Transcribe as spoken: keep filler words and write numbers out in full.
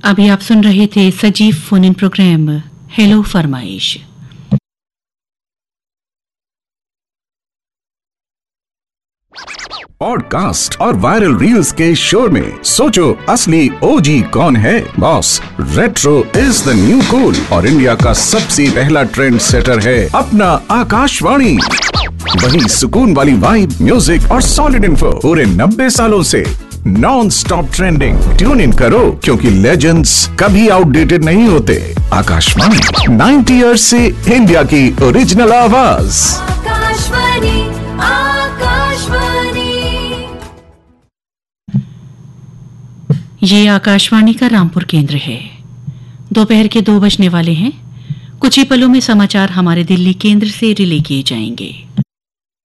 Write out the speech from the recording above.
अभी आप सुन रहे थे सजीव फोन इन प्रोग्राम हेलो फरमाइश। पॉडकास्ट और वायरल रील्स के शोर में सोचो असली ओजी कौन है। Boss, retro is the new cool और इंडिया का सबसे पहला ट्रेंड सेटर है अपना आकाशवाणी। वही सुकून वाली वाइब, म्यूजिक और सॉलिड इन्फो पूरे नब्बे सालों से non stop trending. Tune in करो क्योंकि लेजेंड्स कभी आउटडेटेड नहीं होते। आकाशवाणी, नब्बे इयर्स से इंडिया की ओरिजिनल आवाज। आकाशवाणी, आकाशवाणी। ये आकाशवाणी का रामपुर केंद्र है। दोपहर के दो बजने वाले हैं। कुछ ही पलों में समाचार हमारे दिल्ली केंद्र से रिले किए जाएंगे।